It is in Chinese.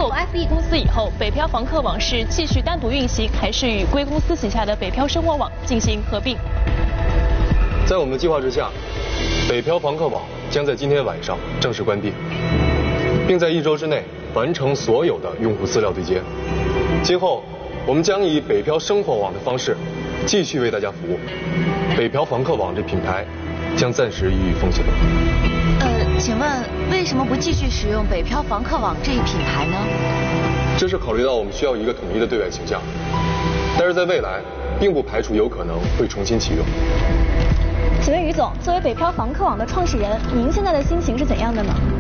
购 SE 公司以后，北漂房客网是继续单独运行，还是与贵公司旗下的北漂生活网进行合并？ 在我们的计划之下，北漂房客网将在今天晚上正式关闭，并在1周之内完成所有的用户资料对接。今后，我们将以北漂生活网的方式继续为大家服务。北漂房客网这品牌将暂时予以封存。 请问为什么不继续使用北漂房客网这一品牌呢？ 这是考虑到我们需要一个统一的对外形象，但是在未来，并不排除有可能会重新启用。 请问于总，作为北漂房客网的创始人，您现在的心情是怎样的呢？